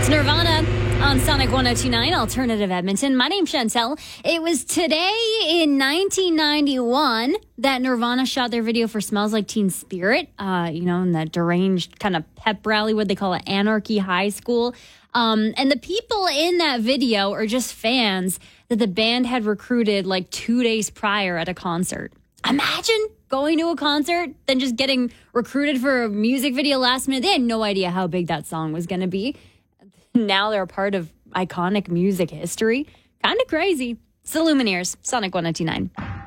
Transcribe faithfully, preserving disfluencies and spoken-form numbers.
Nirvana on Sonic one oh two point nine, Alternative Edmonton. My name's Chantel. It was today in nineteen ninety-one that Nirvana shot their video for Smells Like Teen Spirit, uh, you know, in that deranged kind of pep rally, what they call it, Anarchy High School. Um, and the people in that video are just fans that the band had recruited like two days prior at a concert. Imagine going to a concert, then just getting recruited for a music video last minute. They had no idea how big that song was going to be. Now they're a part of iconic music history. Kind of crazy. It's the Lumineers, Sonic one oh two point nine.